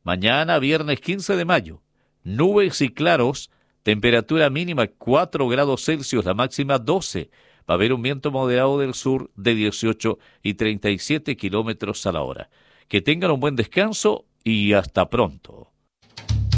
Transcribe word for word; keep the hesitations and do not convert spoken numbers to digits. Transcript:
Mañana, viernes quince de mayo, nubes y claros, temperatura mínima cuatro grados Celsius, la máxima doce. Va a haber un viento moderado del sur de dieciocho y treinta y siete kilómetros a la hora. Que tengan un buen descanso y hasta pronto.